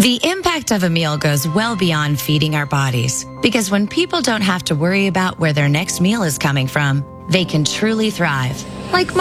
The impact of a meal goes well beyond feeding our bodies, because when people don't have to worry about where their next meal is coming from, they can truly thrive. Like